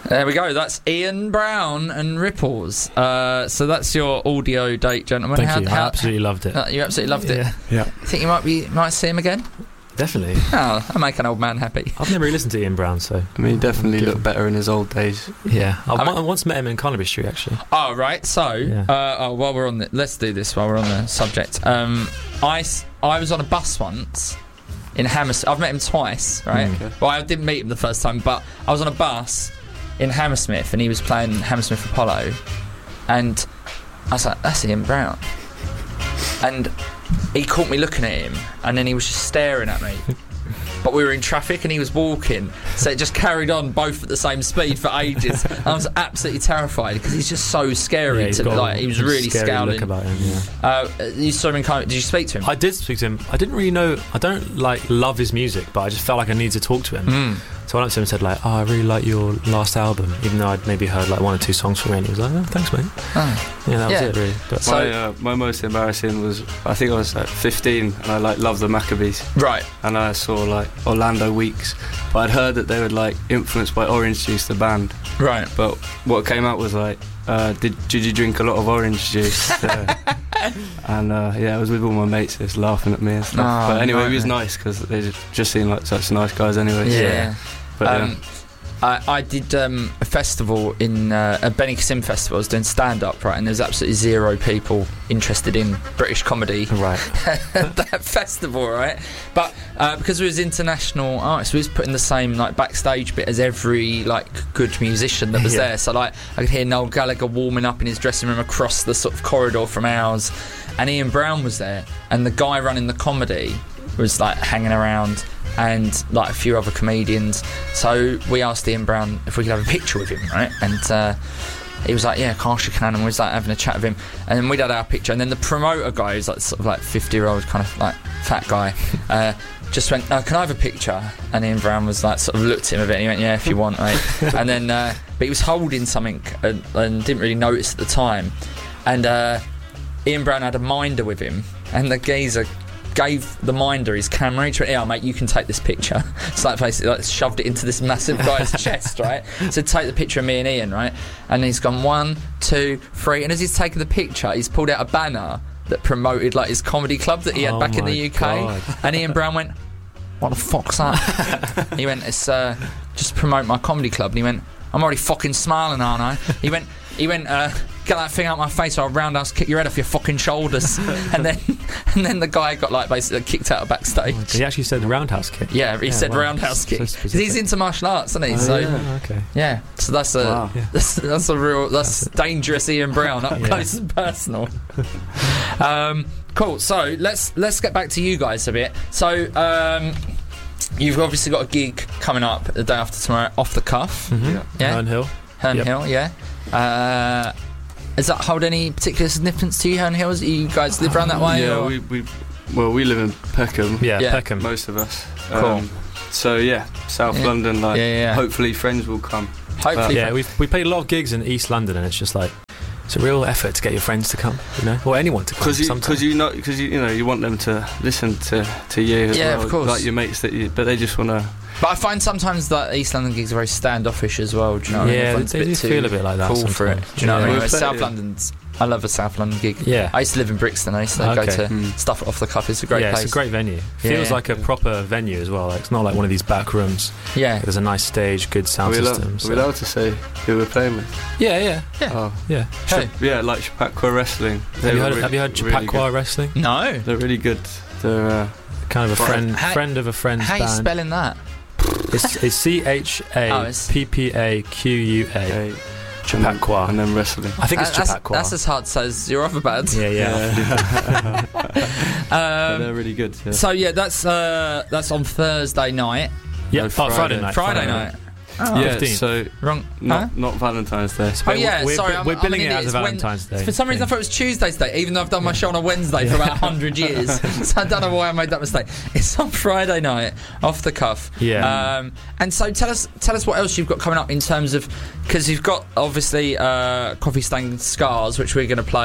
There we go. That's Ian Brown and Ripples. So that's your audio date, gentlemen. Thank you. I absolutely loved it. You absolutely loved it. Yeah. Think you might see him again? Definitely. Oh, I make an old man happy. I've never really listened to Ian Brown, so I mean, he definitely looked better in his old days. Yeah, I once met him in Carnaby Street, actually. Oh, right. So, while we're on let's do this while we're on the subject. I was on a bus once in Hammersmith. I've met him twice, right? Okay. Well, I didn't meet him the first time, but I was on a bus in Hammersmith, and he was playing Hammersmith Apollo, and I was like, "That's Ian Brown," and he caught me looking at him, and then he was just staring at me. But we were in traffic and he was walking, so it just carried on both at the same speed for ages. I was absolutely terrified because he's just so scary. He was really scowling. Look about him, you saw him in Did you speak to him? I did speak to him. I didn't really know. I don't love his music, but I just felt like I needed to talk to him. So I went up to him and said, "Oh, I really like your last album," even though I'd maybe heard one or two songs from it. And he was like, "Oh, thanks, mate." Yeah, that was it, really. But my most embarrassing was, I think I was 15, and I loved the Maccabees. Right. And I saw Orlando Weeks, but I'd heard that they were influenced by Orange Juice, the band. Right. But what came out was did you drink a lot of orange juice? And I was with all my mates, just laughing at me and stuff. But anyway, it was nice because they just seemed like such nice guys anyway. Yeah. But I did a festival in a Benny Sim festival. I was doing stand-up, right, and there's absolutely zero people interested in British comedy, right, at that festival, right? But because we was international artists, we was put in the same backstage bit as every good musician that was there. So I could hear Noel Gallagher warming up in his dressing room across the sort of corridor from ours, and Ian Brown was there, and the guy running the comedy was hanging around, and a few other comedians. So we asked Ian Brown if we could have a picture with him, right? And he was like, "Yeah, of course you can." And we was having a chat with him, and then we'd had our picture. And then the promoter guy, who's 50-year-old kind of fat guy, just went, "Can I have a picture?" And Ian Brown was sort of looked at him a bit, and he went, "Yeah, if you want, mate." And then but he was holding something and didn't really notice at the time. And Ian Brown had a minder with him, and the geezer gave the minder his camera. He went, "Yeah, mate, you can take this picture." So basically shoved it into this massive guy's chest, right? So take the picture of me and Ian, right? And he's gone 1, 2, 3, and as he's taken the picture, he's pulled out a banner that promoted his comedy club that he had back in the UK. God. And Ian Brown went, "What the fuck's that?" He went, "It's just promote my comedy club." And he went, "I'm already fucking smiling, aren't I?" He went, "Get that thing out my face, or I'll roundhouse kick your head off your fucking shoulders." and then the guy got basically kicked out of backstage. He actually said roundhouse kick. Yeah, he said roundhouse kick. Because he's into martial arts, isn't he? Yeah. So that's a real dangerous Ian Brown up close and personal. Cool. So let's get back to you guys a bit. So you've obviously got a gig coming up the day after tomorrow, Off the Cuff. Mm-hmm. Yeah. Herne Hill, yeah. Does that hold any particular significance to you, Herne Hill? You guys live around that way? Yeah, or? we live in Peckham. Yeah, Peckham. Most of us. Cool. So South London. Hopefully friends will come. Hopefully, we played a lot of gigs in East London, and it's just it's a real effort to get your friends to come, or anyone to come. Because you want them to listen to you as well, of course, your mates but they just want to. But I find sometimes that East London gigs are very standoffish as well. Do you know what I mean? Yeah, they do feel a bit like that. Cool sometimes. for it. Do you know what I mean? South London's. I love a South London gig. Yeah. I used to live in Brixton. I used to go to stuff at Off the Cuff. It's a great place. It's a great venue. Feels like a proper venue as well. It's not like one of these back rooms. Yeah. There's a nice stage, good sound system. Are we allowed to say who we're playing with? Yeah. Oh. Yeah. Hey. Chappaqua Wrestling. Have you heard Chappaqua Wrestling? No. They're really good. They're kind of a friend of a friend's band. How are you spelling that? It's CHAPPAQUA. Chappaqua. And then wrestling. I think it's Chappaqua. That's as hard to say as your other band. Yeah. They're really good. Yeah. So that's on Thursday night. Yeah, Friday night. Friday night. Oh. Yeah, 15th. So wrong. Not Valentine's Day. Sorry. We're billing it as a Valentine's Day. For some reason, I thought it was Tuesday's Day, even though I've done my show on a Wednesday for about 100 years. So I don't know why I made that mistake. It's on Friday night, Off the Cuff. Yeah. And so tell us what else you've got coming up in terms of, because you've got obviously Coffee Stained Scars, which we're going to play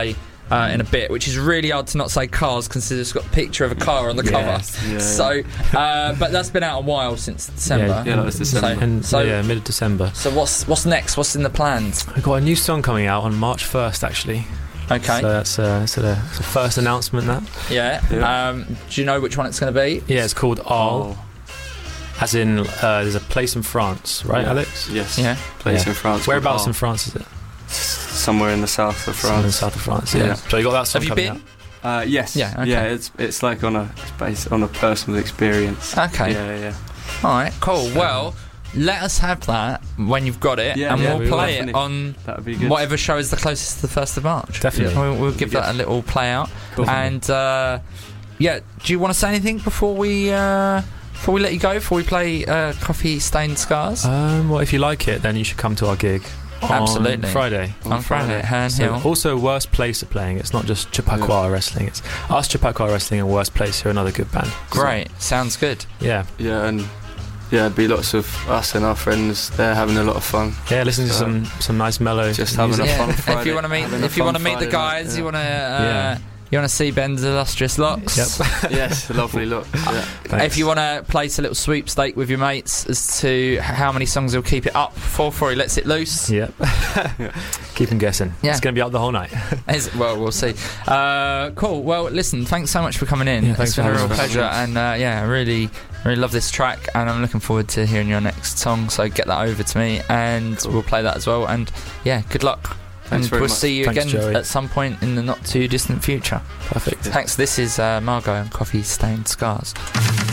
in a bit, which is really hard to not say Cars, considering it's got a picture of a car on the cover. Yeah. So, but that's been out a while since December. Yeah, that was December. So mid of December. So what's next? What's in the plans? We've got a new song coming out on March 1st, actually. Okay. So that's the first announcement. That. Yeah. Do you know which one it's going to be? Yeah, it's called Arles. As in, there's a place in France, right, Alex? Yes. Yeah. Place in France. Whereabouts in France is it? Somewhere in the south of France. In the south of France. Yeah. So you got that song Have you coming been? out? Yes. Yeah. Okay. Yeah. It's like it's based on a personal experience. Okay. Yeah. All right. Cool. Well, let us have that when you've got it, and we'll play it on whatever show is the closest to the 1st of March. Definitely. We'll give that a little play out. Cool. And do you want to say anything before we let you go? Before we play Coffee Stained Scars? Well, if you like it, then you should come to our gig. Absolutely. On Friday. On Friday at Herne Hill. Also, Worst Place are playing. It's not just Chappaqua Wrestling. It's us, Chappaqua Wrestling, and Worst Place, who are another good band. Great. Sounds good. Yeah. Yeah, and it'd be lots of us and our friends there having a lot of fun. Yeah, listen to some nice mellow. Just having a fun Friday. If you want to meet the guys, you want to. You want to see Ben's illustrious locks? Yep. Yes, lovely look. Yeah. If you want to place a little sweepstake with your mates as to how many songs he'll keep it up before he lets it loose. Yep. Keep him guessing. Yeah. It's going to be up the whole night. Well, we'll see. Cool. Well, listen, thanks so much for coming in. Yeah, thanks it's been a real us. pleasure. And I really love this track, and I'm looking forward to hearing your next song. So get that over to me, and we'll play that as well. And good luck. Thanks and very we'll much. see you Thanks, again Joey. at some point in the not too distant future. Perfect. Thanks. This is Margot and Coffee Stained Scars.